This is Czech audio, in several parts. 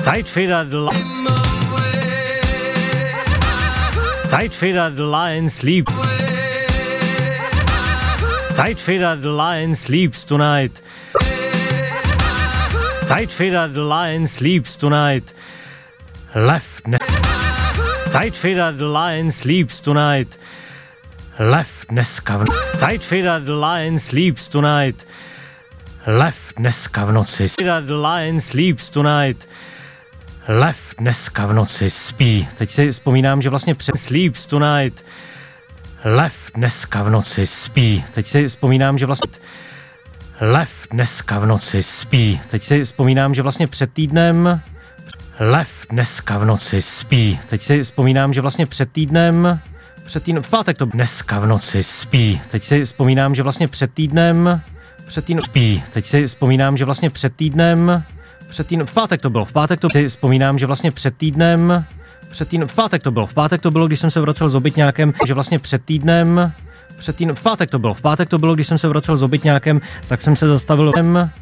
Tight fitted the lion sleep. Tight fitted the lion sleeps tonight. Tight fitted the lion sleeps tonight. Left Tight fitted the lion sleeps tonight. Left dneska Tight fitted the lion sleeps tonight. Left dneska v noci. The lion sleeps tonight. Lev dneska v noci spí. Teď si vzpomínám, že vlastně před sleeps tonight. Lev dneska v noci spí. Teď si vzpomínám, že vlastně Lev dneska v noci spí. Teď si vzpomínám, že vlastně před týdnem Lev dneska v noci spí. Teď si vzpomínám, že vlastně před týdnem v pátek to dneska v noci spí. Teď si vzpomínám, že vlastně před týdnem spí. Teď si vzpomínám, že vlastně před týdnem v pátek to bylo, si vzpomínám, že vlastně před týdnem, v pátek to bylo, když jsem se vracel s obytňákem, že vlastně před týdnem, v pátek to bylo, když jsem se vracel s obytňákem, tak jsem se zastavil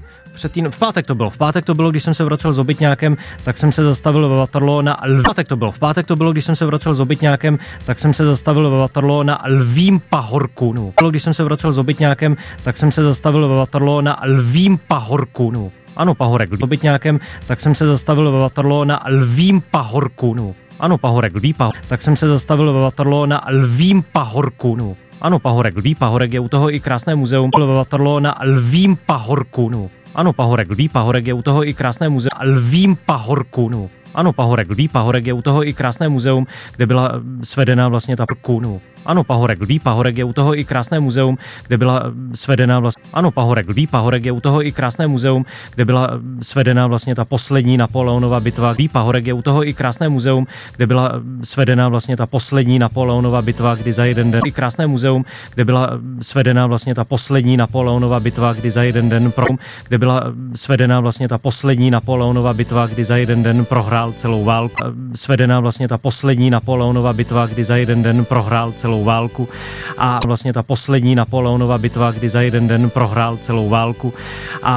v pátek to bylo, když jsem se vracel s obytňákem, tak jsem se zastavil ve Waterloo na v pátek to bylo, když jsem se vracel s obytňákem, tak jsem se zastavil ve Waterloo na Lvím pahorku. No. Když jsem se vracel s obytňákem, tak jsem se zastavil ve Waterloo na Lvím pahorku. No. Ano, pahorek obytňákem, tak jsem se zastavil ve Waterloo na Lvím pahorku. No. Ano, pahorek lví pahorek, tak jsem se zastavil ve Waterloo na Lvím pahorku. No. Ano, pahorek lví pahorek, je u toho i krásné muzeum ve Waterloo na Lvím pahorku. No. Ano, pahorek lví pahorek, je u toho i krásné muzeum Lvím pahorku. No. Ano, pahorek lví pahorek, je u toho i krásné muzeum, kde byla svedena vlastně ta parku. No. Ano, pahorek lví pahorek, je u toho i krásné muzeum, kde byla svedena vlastně. Ano, pahorek lví pahorek, je u toho i krásné muzeum, kde byla svedena vlastně ta poslední Napoleonova bitva. Lví pahorek, je u toho i krásné muzeum, kde byla svedena vlastně ta poslední Napoleonova bitva, kdy za jeden den. I krásné muzeum, kde byla svedena vlastně ta poslední Napoleonova bitva, kdy za jeden den kde byla svedena vlastně ta poslední Napoleonova bitva, kdy za jeden den prohrál celou válku. Svedena vlastně ta poslední Napoleonova bitva, kdy za jeden den prohrál celou válku. A vlastně ta poslední Napoleonova bitva, kdy za jeden den prohrál celou válku. A